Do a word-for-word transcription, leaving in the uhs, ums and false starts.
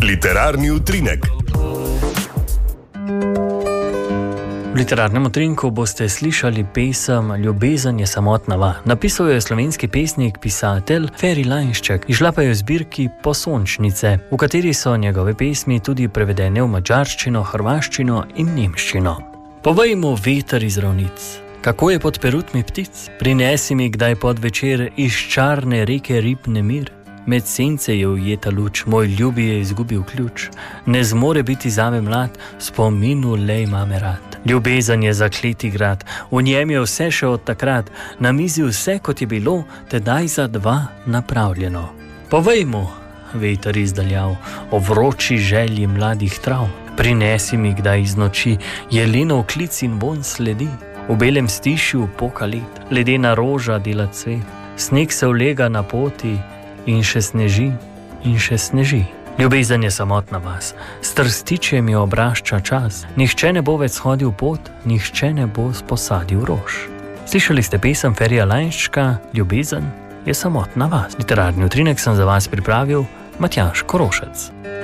Literarni utrinek. V literarnem utrinku boste slišali pesem Ljubezen je samotna. Napisal jo je slovenski pesnik, pisatelj Feri Lainšček. Izšla pa je v zbirki Posončnice, v kateri so njegove pesmi tudi prevedene v madžarščino, hrvaščino in nemščino. Povej mu, veter iz ravnic, kako je pod perutmi ptic? Prinesi mi kdaj podvečer iz čarne reke ribne mir. Med sence je ujeta luč, moj ljubi je izgubil ključ. Ne zmore biti zame mlad, spominu lej mame rad. Ljubezen je zakleti grad, v njem je vse še od takrat, na mizi vse kot je bilo, tedaj za dva napravljeno. Povej mu, veter izdaljav, o vroči želji mladih trav. Prinesi mi kdaj iz noči, jelenov klic in vonj sledi. V belem stišju poka led, ledena roža dela cvet. Sneg se vlega na poti, in še sneži, in še sneži. Ljubezen je samotna vas, s trstičem jo obrašča čas. Nihče ne bo več shodil pot, nihče ne bo posadil rož. Slišali ste pesem Ferija Lainščka, Ljubezen je samotna vas. Literarni utrinek sem za vas pripravil Matjaž Korošec.